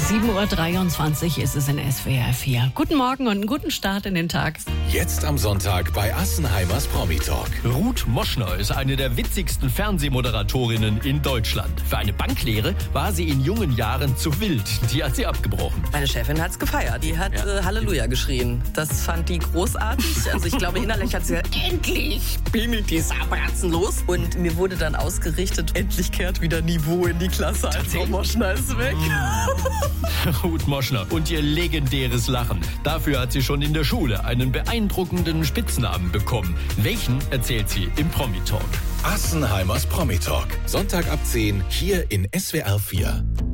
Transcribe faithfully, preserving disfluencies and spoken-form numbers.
sieben Uhr dreiundzwanzig ist es in S W R vier. Guten Morgen und einen guten Start in den Tag. Jetzt am Sonntag bei Assenheimers Promi-Talk. Ruth Moschner ist eine der witzigsten Fernsehmoderatorinnen in Deutschland. Für eine Banklehre war sie in jungen Jahren zu wild. Die hat sie abgebrochen. Meine Chefin hat's gefeiert. Die hat Ja. äh, Halleluja geschrien. Das fand die großartig. Also ich glaube, innerlich hat sie gesagt, endlich bimmelt die Sabratzen los. Und mir wurde dann ausgerichtet, endlich kehrt wieder Niveau in die Klasse. Also Frau Moschner ist weg. Ruth Moschner und ihr legendäres Lachen. Dafür hat sie schon in der Schule einen beeindruckenden Spitznamen bekommen. Welchen erzählt sie im Promi-Talk. Assenheimers Promi-Talk. Sonntag ab zehn hier in S W R vier.